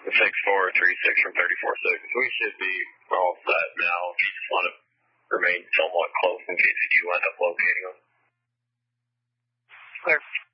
6436 from 34.6. We should be all set now. If you just want to remain somewhat close in case you do end up locating them. Clear.